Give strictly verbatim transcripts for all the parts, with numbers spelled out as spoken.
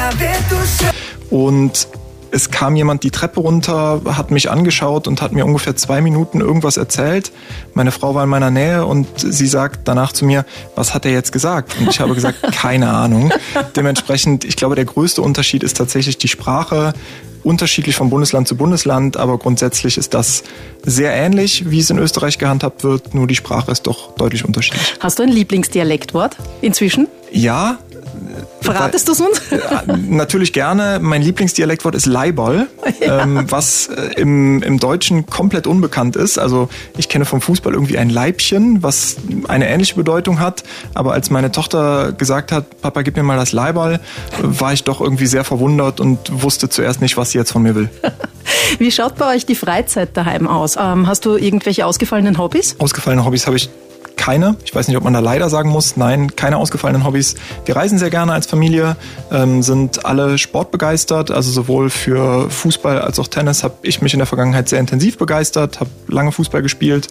Und es kam jemand die Treppe runter, hat mich angeschaut und hat mir ungefähr zwei Minuten irgendwas erzählt. Meine Frau war in meiner Nähe und sie sagt danach zu mir, was hat er jetzt gesagt? Und ich habe gesagt, keine Ahnung. Dementsprechend, ich glaube, der größte Unterschied ist tatsächlich die Sprache. Unterschiedlich von Bundesland zu Bundesland, aber grundsätzlich ist das sehr ähnlich, wie es in Österreich gehandhabt wird, nur die Sprache ist doch deutlich unterschiedlich. Hast du ein Lieblingsdialektwort inzwischen? Ja. Verratest du es uns? Natürlich gerne. Mein Lieblingsdialektwort ist Leiboll, ja. ähm, was äh, im, im Deutschen komplett unbekannt ist. Also ich kenne vom Fußball irgendwie ein Leibchen, was eine ähnliche Bedeutung hat. Aber als meine Tochter gesagt hat, Papa, gib mir mal das Leiboll, war ich doch irgendwie sehr verwundert und wusste zuerst nicht, was sie jetzt von mir will. Wie schaut bei euch die Freizeit daheim aus? Ähm, hast du irgendwelche ausgefallenen Hobbys? Ausgefallene Hobbys habe ich keine. Ich weiß nicht, ob man da leider sagen muss. Nein, keine ausgefallenen Hobbys. Wir reisen sehr gerne als Familie, ähm, sind alle sportbegeistert. Also sowohl für Fußball als auch Tennis habe ich mich in der Vergangenheit sehr intensiv begeistert, habe lange Fußball gespielt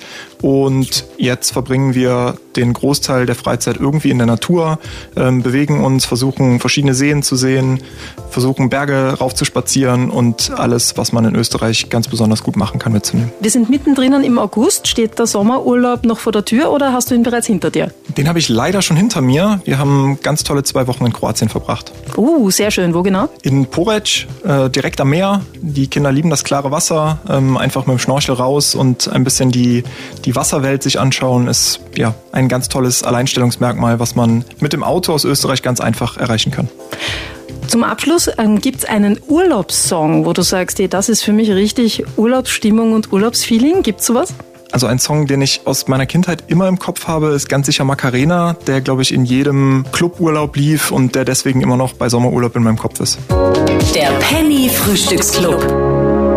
und jetzt verbringen wir den Großteil der Freizeit irgendwie in der Natur, ähm, bewegen uns, versuchen verschiedene Seen zu sehen, versuchen Berge raufzuspazieren und alles, was man in Österreich ganz besonders gut machen kann, mitzunehmen. Wir sind mittendrin im August. Steht der Sommerurlaub noch vor der Tür oder hast du ihn bereits hinter dir? Den habe ich leider schon hinter mir. Wir haben ganz tolle zwei Wochen in Kroatien verbracht. Uh, sehr schön. Wo genau? In Poreč, äh, direkt am Meer. Die Kinder lieben das klare Wasser. Ähm, einfach mit dem Schnorchel raus und ein bisschen die, die Wasserwelt sich anschauen, ist ja ein ganz tolles Alleinstellungsmerkmal, was man mit dem Auto aus Österreich ganz einfach erreichen kann. Zum Abschluss ähm, gibt es einen Urlaubssong, wo du sagst, hey, das ist für mich richtig Urlaubsstimmung und Urlaubsfeeling. Gibt's sowas? Also ein Song, den ich aus meiner Kindheit immer im Kopf habe, ist ganz sicher Macarena, der, glaube ich, in jedem Cluburlaub lief und der deswegen immer noch bei Sommerurlaub in meinem Kopf ist. Der Penny Frühstücksclub.